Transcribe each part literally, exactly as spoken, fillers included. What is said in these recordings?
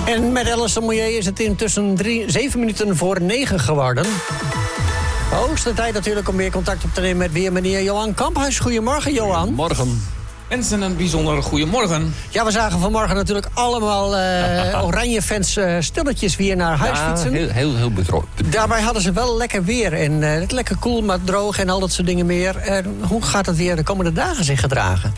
En met Alice Mouillet is het intussen drie, zeven minuten voor negen geworden. Hoogste tijd natuurlijk om weer contact op te nemen met weer meneer Johan Kamphuis. Goedemorgen, Johan. Morgen. Mensen, een bijzondere goedemorgen. Ja, we zagen vanmorgen natuurlijk allemaal uh, oranje fans uh, stilletjes weer naar huis ja, fietsen. Heel, heel, heel betrokken. Daarbij hadden ze wel lekker weer. En uh, het lekker koel, maar droog en al dat soort dingen meer. Uh, hoe gaat het weer de komende dagen zich gedragen?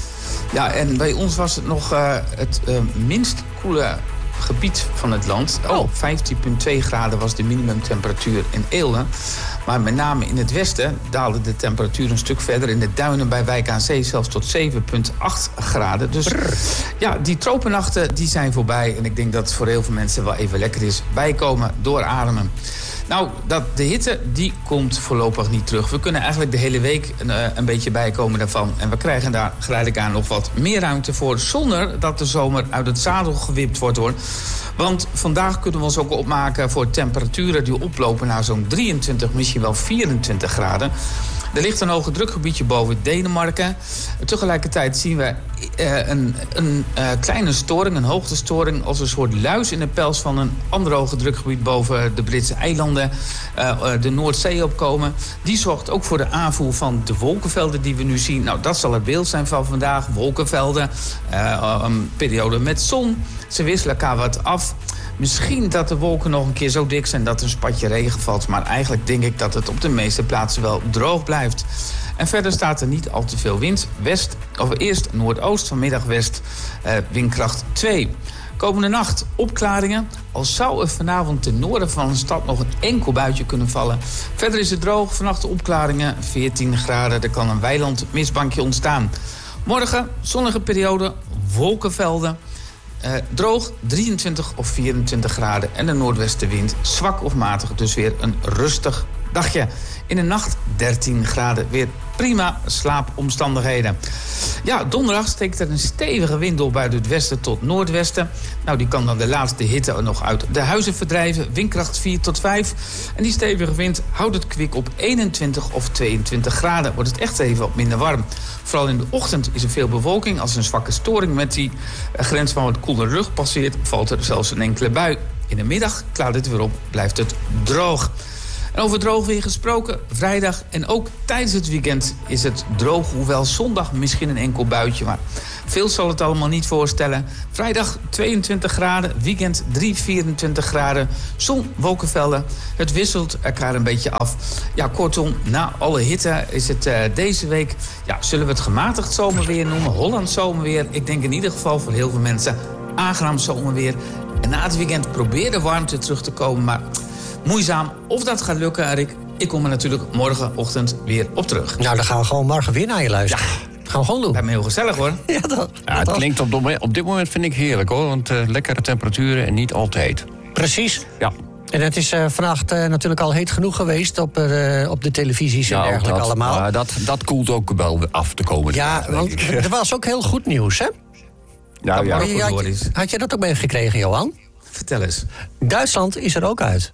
Ja, en bij ons was het nog uh, het uh, minst koele gebied van het land. Oh, vijftien komma twee graden was de minimumtemperatuur in Eelde. Maar met name in het westen daalde de temperatuur een stuk verder. In de duinen bij Wijk aan Zee zelfs tot zeven komma acht graden. Dus Brrr. ja, die tropennachten die zijn voorbij. En ik denk dat het voor heel veel mensen wel even lekker is. Bijkomen, doorademen. Nou, dat, de hitte die komt voorlopig niet terug. We kunnen eigenlijk de hele week een, een beetje bijkomen daarvan. En we krijgen daar geleidelijk aan nog wat meer ruimte voor. Zonder dat de zomer uit het zadel gewipt wordt, hoor. Want vandaag kunnen we ons ook opmaken voor temperaturen die oplopen naar zo'n drieëntwintig, misschien wel vierentwintig graden. Er ligt een hoge drukgebiedje boven Denemarken. Tegelijkertijd zien we uh, een, een uh, kleine storing, een hoogtestoring, als een soort luis in de pels van een ander hoge drukgebied boven de Britse eilanden, uh, uh, de Noordzee opkomen. Die zorgt ook voor de aanvoer van de wolkenvelden die we nu zien. Nou, dat zal het beeld zijn van vandaag. Wolkenvelden, uh, een periode met zon. Ze wisselen elkaar wat af. Misschien dat de wolken nog een keer zo dik zijn dat er een spatje regen valt. Maar eigenlijk denk ik dat het op de meeste plaatsen wel droog blijft. En verder staat er niet al te veel wind. West, of eerst noordoost, vanmiddag west, eh, windkracht twee. Komende nacht opklaringen. Al zou er vanavond ten noorden van de stad nog een enkel buitje kunnen vallen. Verder is het droog. Vannacht opklaringen, veertien graden. Er kan een weiland mistbankje ontstaan. Morgen zonnige periode, wolkenvelden. Uh, droog, drieëntwintig of vierentwintig graden en de noordwestenwind zwak of matig, dus weer een rustig dagje. In de nacht dertien graden, weer prima slaapomstandigheden. Ja, donderdag steekt er een stevige wind op uit het westen tot noordwesten. Nou, die kan dan de laatste hitte nog uit de huizen verdrijven. Windkracht vier tot vijf. En die stevige wind houdt het kwik op eenentwintig of tweeëntwintig graden. Wordt het echt even wat minder warm. Vooral in de ochtend is er veel bewolking. Als een zwakke storing met die grens van wat koele lucht passeert, valt er zelfs een enkele bui. In de middag klaart het weer op, blijft het droog. En over droog weer gesproken, vrijdag en ook tijdens het weekend is het droog. Hoewel zondag misschien een enkel buitje, maar veel zal het allemaal niet voorstellen. Vrijdag tweeëntwintig graden, weekend drie, vierentwintig graden. Zon, wolkenvelden, het wisselt elkaar een beetje af. Ja, kortom, na alle hitte is het uh, deze week, ja, zullen we het gematigd zomerweer noemen, Hollands zomerweer. Ik denk in ieder geval voor heel veel mensen aangenaam zomerweer. En na het weekend probeer de warmte terug te komen, maar moeizaam. Of dat gaat lukken, Rick, ik kom er natuurlijk morgenochtend weer op terug. Nou, dan gaan we gewoon morgen weer naar je luisteren. Ja. Dat gaan we gewoon doen. Lijkt me heel gezellig, hoor. Ja, dat, ja, het dat klinkt op, de, op dit moment, vind ik heerlijk, hoor. Want uh, lekkere temperaturen en niet altijd. Precies. Ja. En het is uh, vannacht uh, natuurlijk al heet genoeg geweest op, uh, op de televisies ja, en dergelijke dat, allemaal. Uh, dat, dat koelt ook wel af te komen. Ja, dag, want er was ook heel goed nieuws, hè? Nou, ja, ja. Had, je, had je dat ook meegekregen, Johan? Vertel eens. Duitsland is er ook uit.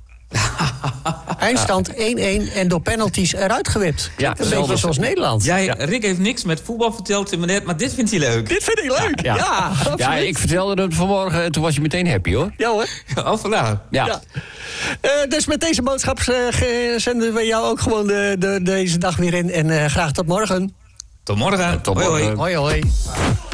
Eindstand één-één en door penalties eruit gewipt. Ja, een beetje was... zoals Nederland. Ja, ja, Rick heeft niks met voetbal verteld in net, maar dit vindt hij leuk. Dit vind ik leuk, ja. Ja, ja, ja ik vertelde het vanmorgen en toen was je meteen happy, hoor. Ja, hoor. Al vandaag. Ja. ja. Uh, dus met deze boodschap uh, zenden we jou ook gewoon de, de, deze dag weer in. En uh, graag tot morgen. Tot morgen. Ja, tot hoi, morgen. Hoi, hoi. hoi.